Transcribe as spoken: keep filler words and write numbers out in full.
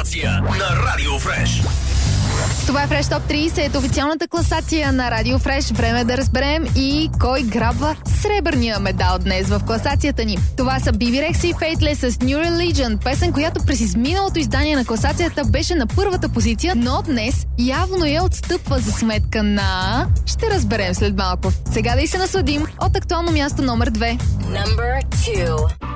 класация на Радио Фреш. Това е Фреш Топ трийсет, официалната класация на Радио Фреш. Време да разберем и кой грабва сребърния медал днес в класацията ни. Това са Би Би Рекса и Faithless с New Religion, песен, която през изминалото издание на класацията беше на първата позиция, но днес явно я отстъпва за сметка на... Ще разберем след малко. Сега да и се насладим от актуално място номер две. Number two.